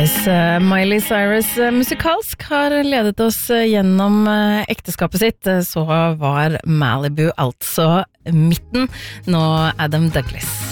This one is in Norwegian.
Hvis Miley Cyrus musikalsk har ledet oss gjennom ekteskapet sitt, så var Malibu altså midten. Nå Adam Douglas.